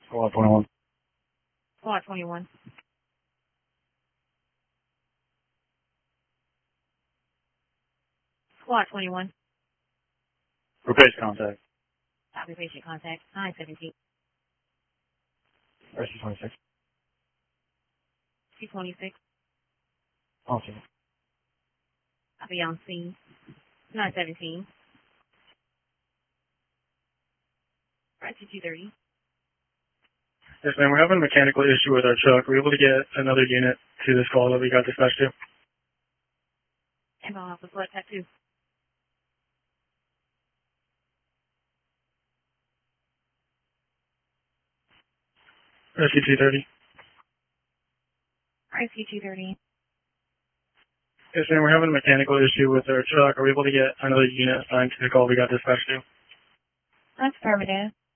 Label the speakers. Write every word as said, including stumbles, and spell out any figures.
Speaker 1: Squad twenty-one.
Speaker 2: Squad twenty-one. Squad twenty-one.
Speaker 1: Replace contact.
Speaker 2: Copy patient contact. nine seventeen.
Speaker 1: R C twenty-six.
Speaker 2: C twenty-six.
Speaker 1: Awesome.
Speaker 2: Copy on scene. nine seventeen. R C two thirty.
Speaker 1: Yes, ma'am. We're having a mechanical issue with our truck. We're able to get another unit to this call that we got dispatched to.
Speaker 2: Inbound officer flood tattoo.
Speaker 1: R C two thirty.
Speaker 2: R C two thirty.
Speaker 1: Yes, ma'am. We're having a mechanical issue with our truck. Are we able to get another unit assigned to the call we got dispatched to?
Speaker 2: That's affirmative.